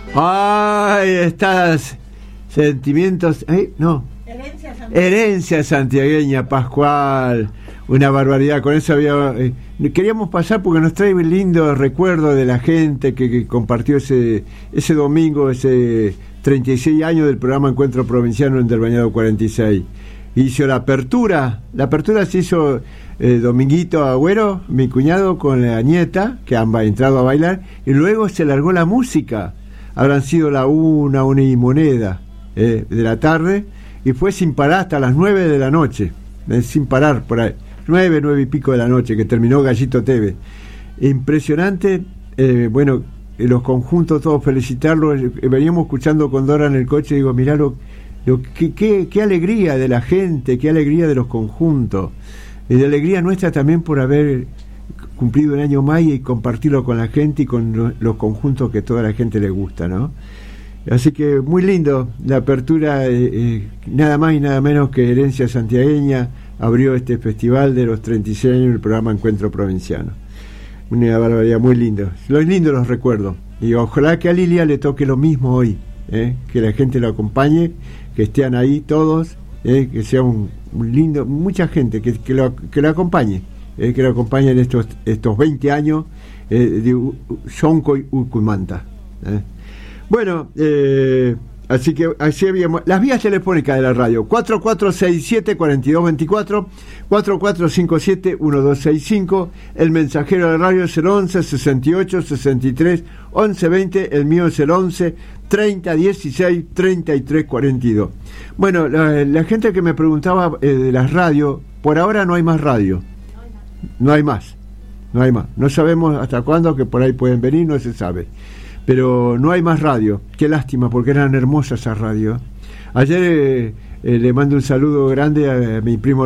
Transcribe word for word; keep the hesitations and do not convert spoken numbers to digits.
Ay, estás. Sentimientos. ¿Eh? No. Herencia santiagueña. Herencia santiagueña, Pascual. Una barbaridad. Con eso había. Eh, queríamos pasar porque nos trae un lindo recuerdo de la gente que, que compartió ese, ese domingo, ese treinta y seis años del programa Encuentro Provinciano en Del Bañado cuarenta y seis. Hizo la apertura. La apertura se hizo eh, Dominguito Agüero, mi cuñado, con la nieta, que han entrado a bailar, y luego se largó la música. Habrán sido la una, una y moneda eh, de la tarde, y fue sin parar hasta las nueve de la noche, eh, sin parar por ahí, nueve, nueve y pico de la noche, que terminó Gallito T V. Impresionante, eh, bueno, eh, los conjuntos, todos felicitarlos. Eh, veníamos escuchando con Dora en el coche, y digo, mirá lo, lo qué, qué, qué alegría de la gente, qué alegría de los conjuntos, y de alegría nuestra también por haber cumplido un año más y compartirlo con la gente y con lo, los conjuntos que toda la gente le gusta, ¿no? Así que muy lindo la apertura, eh, eh, nada más y nada menos que Herencia Santiagueña abrió este festival de los treinta y seis años del programa Encuentro Provinciano. Una barbaridad, muy lindo. Los lindos los recuerdo. Y ojalá que a Lilia le toque lo mismo hoy, ¿eh? Que la gente lo acompañe, que estén ahí todos, ¿eh? Que sea un, un lindo, mucha gente que, que, lo, que lo acompañe. Eh, que lo acompañen estos estos veinte años eh, de Sonco y Ucumanta. Eh. Bueno, eh, así que así habíamos las vías telefónicas de la radio: cuatro cuatro seis siete, cuatro dos dos cuatro, cuatro cuatro cinco siete, uno dos seis cinco, el mensajero de la radio es el once, sesenta y ocho, sesenta y tres, once veinte, el mío es el once, treinta, dieciséis, treinta y tres, cuarenta y dos. Bueno, la, la gente que me preguntaba eh, de las radios, por ahora no hay más radio. No hay más, no hay más. No sabemos hasta cuándo, que por ahí pueden venir, no se sabe. Pero no hay más radio. Qué lástima, porque eran hermosas esas radios. Ayer eh, eh, le mando un saludo grande a, a mi primo